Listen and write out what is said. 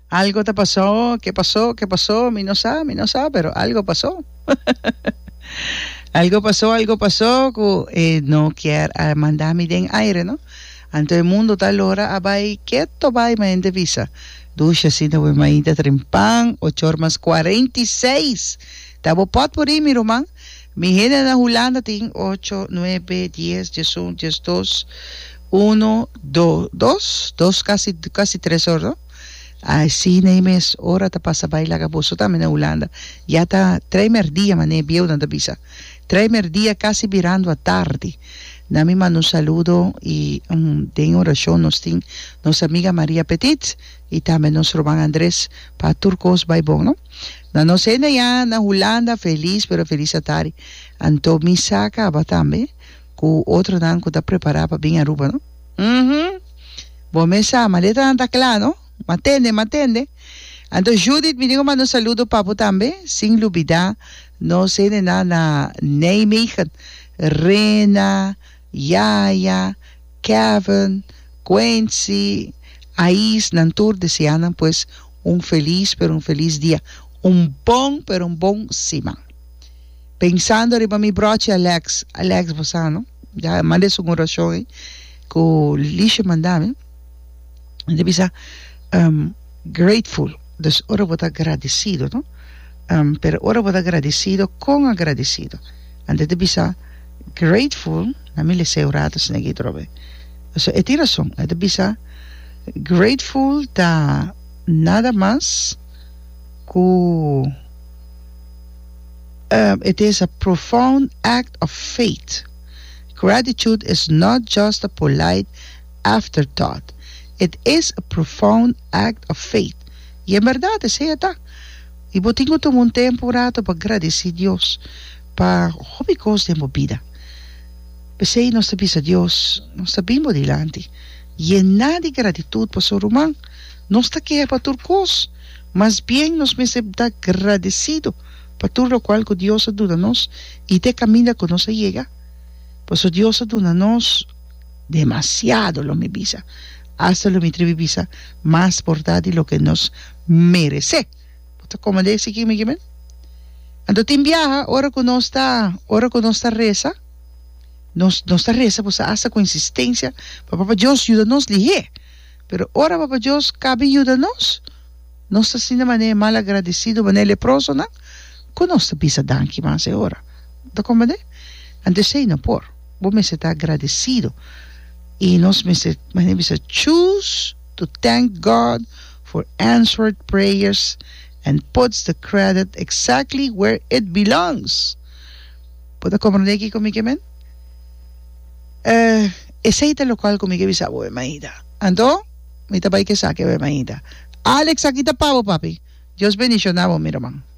Algo te pasó, ¿qué pasó? ¿Qué pasó? Mi no sabe, pero algo pasó. Algo pasó, que no quiere mandar mi den aire, ¿no? Ante el mundo tal hora, abai, quieto, bai, me visa. Ducha, si te voy maíta, trempan, 8 más 46. Tabo pot por ahí, mi román. Mi gente en la Holanda tiene 8, 9, 10, 11, 12, 1, 2, 2, casi 3 horas, ¿no? Así, Neymes, hora te pasa bailar gaboso también en Holanda. Ya está, 3 día, mané, viejo, no te pisa. 3 día casi virando a tarde. Nami mando un saludo y de oración nos amiga María Petit y también nos Román Andrés para Turcos Baibón, ¿no? No sé, ya en Holanda, feliz, pero feliz a tarde. Anto mi saca, también, con otro dan que está preparado para bien Aruba, ¿no? Vos me sa, maleta anda claro, ¿no? Matende. Entonces, Judith, me digo, mando un saludo, papo, también, sin olvidar, no sé de nada, Nijmegen, Rena, Yaya, Kevin, Quincy, Ais, Nantur, desean, pues, un feliz día. Un bon sima. Pensando en mi broche Alex, vos no? Ya mandé su oración, con Lisha mandame, y bisa, grateful, dus ahora voy a agradecido, ¿no? Pero ahora voy a agradecido con agradecido. Antes de bisa, grateful, na mi le sé orado, se negue trove. So, tiene razón, antes de bisa, grateful da nada más it is a profound act of faith. Gratitude is not just a polite afterthought. It is a profound act of faith. Y en verdad, es ella. Y yo tengo todo un tiempo rato para agradecer a Dios para cosas de mi vida. Pensé, nos sabemos a Dios, nos sabemos delante. Llenar de gratitud por su román. No está aquí para tu cosa. Más bien nos me está agradecido por todo lo cual Dios ayuda-nos y te camina con nos llega. Pues Dios ayuda-nos demasiado lo me visa. Hasta lo me trivi visa más por de lo que nos merece. Como dice aquí, me llaman. Entonces, viaja, ahora que no está reza, nos está reza, pues hasta con insistencia, papá Dios ayuda-nos, dije. Pero ahora, papá Dios, cabe ayuda-nos. No está sin manera mal agradecido, manera leproso, ¿no? Con nos pisa danki más ahora. ¿Te comprende? Antes de no por, vos me está agradecido. Y nos me dice, choose to thank God for answered prayers and puts the credit exactly where it belongs. ¿Puedo comprender aquí conmigo, men? Ese es lo cual conmigo dice, voy maída. Ando, me tapai que saque, voy maída. Alex, aquí está pavo, papi. Dios bendicionamos, mi hermano.